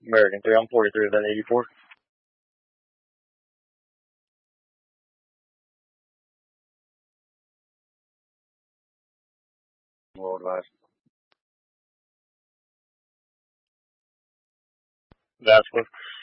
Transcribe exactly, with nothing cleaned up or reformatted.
American three, I'm forty-three, then eighty-four. Worldwide. That's what